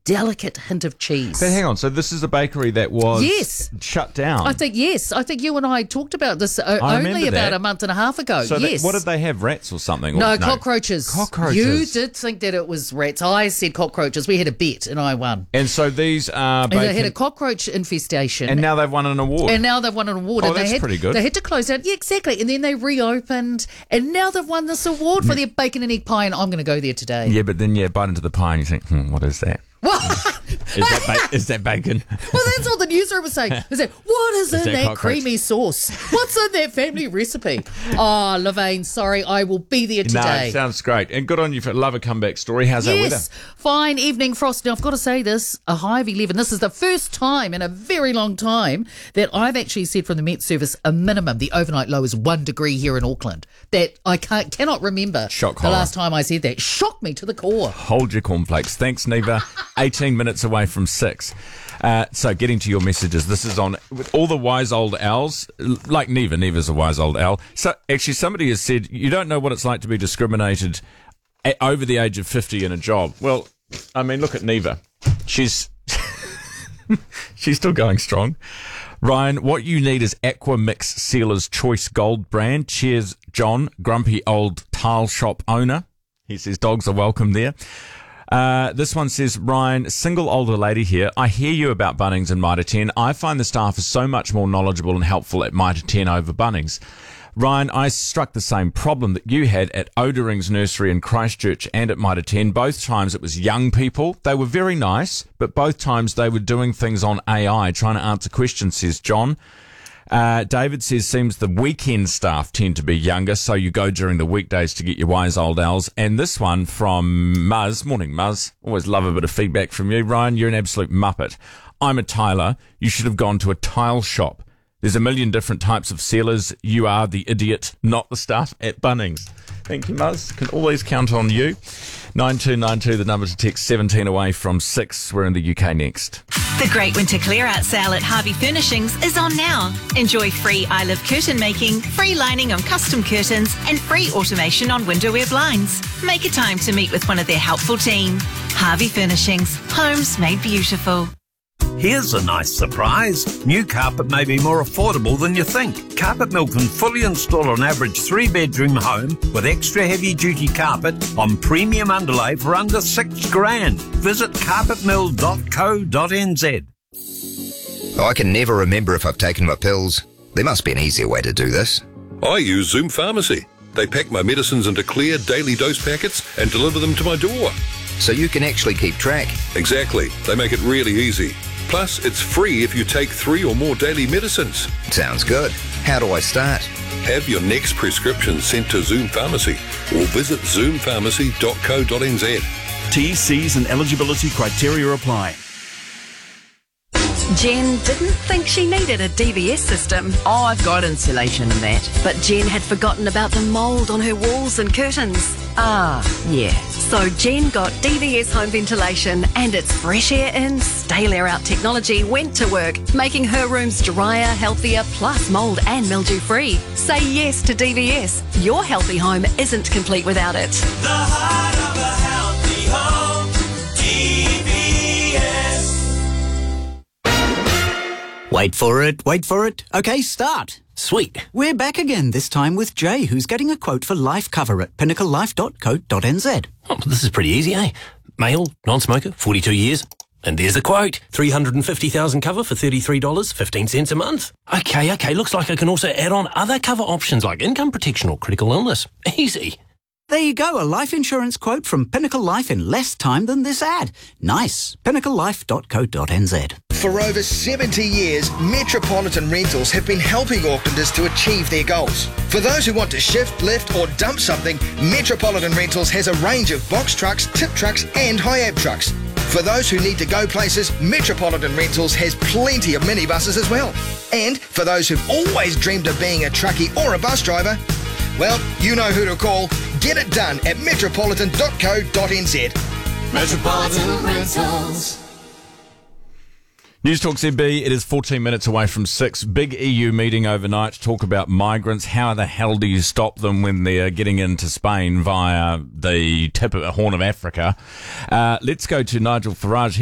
delicate hint of cheese. But hang on, so this is a bakery that was shut down? I think you and I talked about this only about a month and a half ago. So what did they have, rats or something? No, cockroaches. Cockroaches. You did think that it was rats. I said cockroaches. We had a bet and I won. And so these are And they had a cockroach infestation. And now they've won an award. Oh, and that's pretty good. They had to close down. Yeah, exactly. And then they reopened and now they've won this award for their bacon and egg pie and I'm going to go there today. Yeah, but then you bite into the pie and you think, what is that? Is that bacon? Well, that's what the newsroom was saying. They said, what is in that creamy sauce? What's in that family recipe? Oh, Levine, sorry, I will be there today. No, it sounds great. And good on you for love a comeback story. How's our weather? Fine evening frost. Now, I've got to say this, a high of 11. This is the first time in a very long time that I've actually said from the Met Service a minimum. The overnight low is 1 degree here in Auckland. That I cannot remember the last time I said that. Shocked me to the core. Hold your cornflakes. Thanks, Neva. 18 minutes away from 6. So getting to your messages, this is on with all the wise old owls, like Neva. Neva's a wise old owl. So actually somebody has said, you don't know what it's like to be discriminated over the age of 50 in a job. Well, I mean, look at Neva. She's still going strong. Ryan, what you need is Aqua Mix Sealer's Choice Gold brand. Cheers, John, grumpy old tile shop owner. He says dogs are welcome there. This one says, Ryan, single older lady here. I hear you about Bunnings and Mitre 10. I find the staff is so much more knowledgeable and helpful at Mitre 10 over Bunnings. Ryan, I struck the same problem that you had at Oderings Nursery in Christchurch and at Mitre 10. Both times it was young people. They were very nice, but both times they were doing things on AI, trying to answer questions, says John. David says, seems the weekend staff tend to be younger, so you go during the weekdays to get your wise old owls. And this one from Muzz. Morning, Muzz. Always love a bit of feedback from you. Ryan, you're an absolute muppet. I'm a tiler. You should have gone to a tile shop. There's a million different types of sealers. You are the idiot, not the staff at Bunnings. Thank you, Muzz. Can always count on you. 9292, the number to text, 17 away from 6. We're in the UK next. The Great Winter Clear-Out Sale at Harvey Furnishings is on now. Enjoy free I Live curtain making, free lining on custom curtains, and free automation on windowware blinds. Make a time to meet with one of their helpful team. Harvey Furnishings. Homes made beautiful. Here's a nice surprise. New carpet may be more affordable than you think. Carpet Mill can fully install an average 3-bedroom home with extra heavy-duty carpet on premium underlay for under $6,000. Visit carpetmill.co.nz. I can never remember if I've taken my pills. There must be an easier way to do this. I use Zoom Pharmacy. They pack my medicines into clear daily dose packets and deliver them to my door. So you can actually keep track. Exactly. They make it really easy. Plus, it's free if you take 3 or more daily medicines. Sounds good. How do I start? Have your next prescription sent to Zoom Pharmacy or visit zoompharmacy.co.nz. TCs and eligibility criteria apply. Jen didn't think she needed a DVS system. Oh, I've got insulation in that. But Jen had forgotten about the mould on her walls and curtains. Ah, yeah. So Jen got DVS home ventilation and its fresh air in, stale air out technology went to work, making her rooms drier, healthier, plus mould and mildew free. Say yes to DVS. Your healthy home isn't complete without it. The heart of a healthy home, DVS. Wait for it. Okay, start. Sweet. We're back again, this time with Jay, who's getting a quote for life cover at pinnaclelife.co.nz. Oh, this is pretty easy, eh? Male, non-smoker, 42 years. And there's the quote. 350,000 cover for $33.15 a month. Okay, looks like I can also add on other cover options like income protection or critical illness. Easy. There you go, a life insurance quote from Pinnacle Life in less time than this ad. Nice. pinnaclelife.co.nz. For over 70 years, Metropolitan Rentals have been helping Aucklanders to achieve their goals. For those who want to shift, lift or dump something, Metropolitan Rentals has a range of box trucks, tip trucks and high-ab trucks. For those who need to go places, Metropolitan Rentals has plenty of minibuses as well. And for those who've always dreamed of being a truckie or a bus driver, well, you know who to call. Get it done at metropolitan.co.nz. Metropolitan Rentals. News Talk ZB, it is 14 minutes away from 6. Big EU meeting overnight to talk about migrants. How the hell do you stop them when they're getting into Spain via the Horn of Africa? Let's go to Nigel Farage.